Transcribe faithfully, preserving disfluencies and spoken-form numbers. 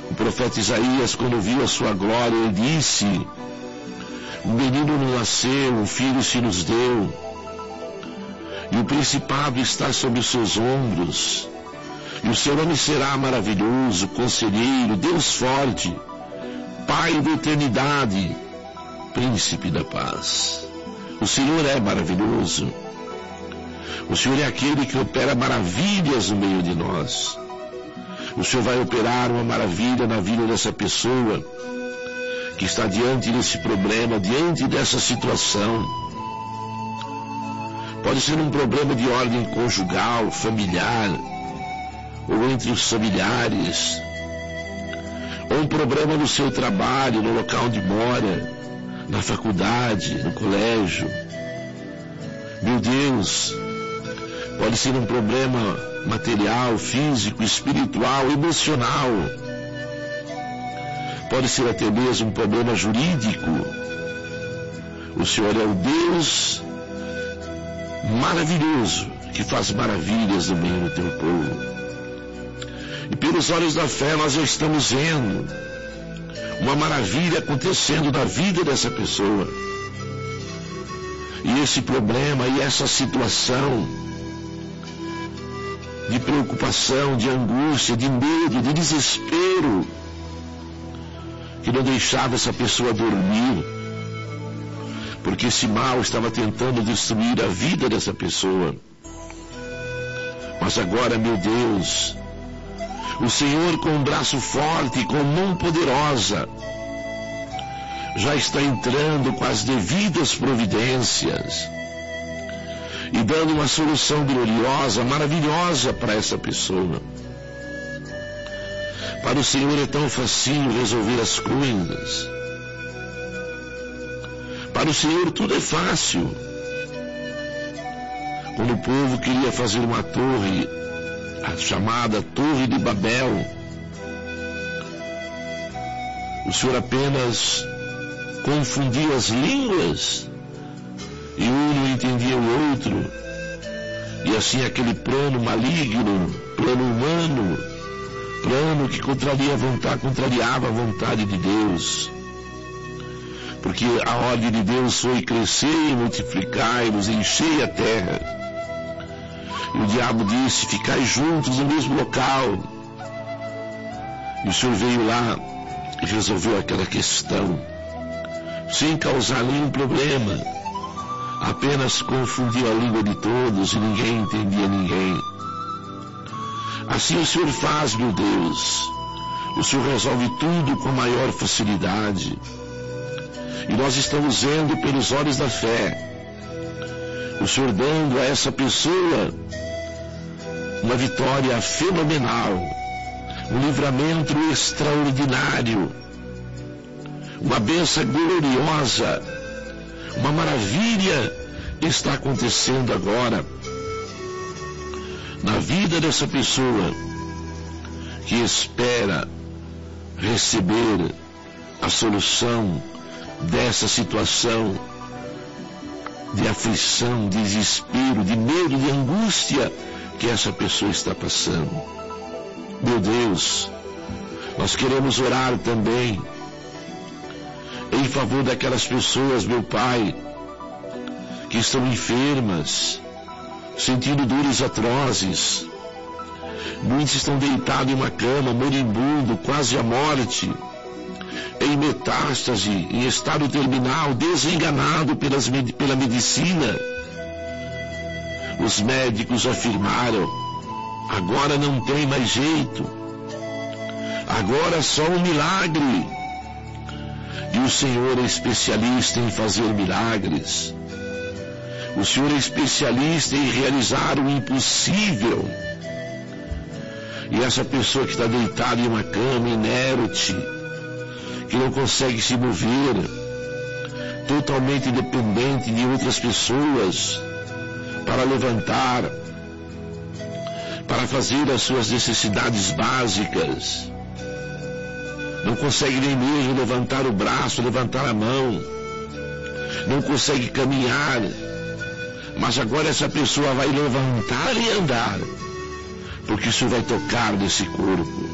O profeta Isaías, quando viu a sua glória, ele disse: um menino nos nasceu, um filho se nos deu, e o principado está sobre os seus ombros, e o seu nome será maravilhoso, conselheiro, Deus forte, Pai da eternidade, príncipe da paz. O Senhor é maravilhoso. O Senhor é aquele que opera maravilhas no meio de nós. O Senhor vai operar uma maravilha na vida dessa pessoa que está diante desse problema, diante dessa situação. Pode ser um problema de ordem conjugal, familiar, ou entre os familiares, ou um problema no seu trabalho, no local onde mora, na faculdade, no colégio. Meu Deus, pode ser um problema material, físico, espiritual, emocional. Pode ser até mesmo um problema jurídico. O Senhor é o Deus maravilhoso que faz maravilhas no meio do teu povo. E pelos olhos da fé nós já estamos vendo uma maravilha acontecendo na vida dessa pessoa. E esse problema e essa situação de preocupação, de angústia, de medo, de desespero, que não deixava essa pessoa dormir, porque esse mal estava tentando destruir a vida dessa pessoa. Mas agora, meu Deus, o Senhor, com um braço forte, com mão poderosa, já está entrando com as devidas providências e dando uma solução gloriosa, maravilhosa para essa pessoa. Para o Senhor é tão facinho resolver as coisas. Para o Senhor tudo é fácil. Quando o povo queria fazer uma torre, a chamada Torre de Babel, o Senhor apenas confundia as línguas, e um não entendia o outro, e assim aquele plano maligno, plano humano, plano que contraria a vontade, contrariava a vontade de Deus, porque a ordem de Deus foi crescer e multiplicar e nos encher a terra. E o diabo disse: ficai juntos no mesmo local. E o Senhor veio lá e resolveu aquela questão, sem causar nenhum problema. Apenas confundiu a língua de todos e ninguém entendia ninguém. Assim o Senhor faz, meu Deus. O Senhor resolve tudo com maior facilidade. E nós estamos vendo pelos olhos da fé o Senhor dando a essa pessoa uma vitória fenomenal, um livramento extraordinário, uma bênção gloriosa, uma maravilha está acontecendo agora na vida dessa pessoa que espera receber a solução dessa situação de aflição, de desespero, de medo, de angústia que essa pessoa está passando. Meu Deus, nós queremos orar também em favor daquelas pessoas, meu Pai, que estão enfermas, sentindo dores atrozes. Muitos estão deitados em uma cama, moribundo, quase à morte, em metástase, em estado terminal, desenganado pelas, pela medicina. Os médicos afirmaram: agora não tem mais jeito, agora só um milagre. E o Senhor é especialista em fazer milagres. O Senhor é especialista em realizar o impossível. E essa pessoa que está deitada em uma cama, inerte, que não consegue se mover, totalmente dependente de outras pessoas para levantar, para fazer as suas necessidades básicas, não consegue nem mesmo levantar o braço, levantar a mão, não consegue caminhar, mas agora essa pessoa vai levantar e andar, porque o Senhor vai tocar nesse corpo.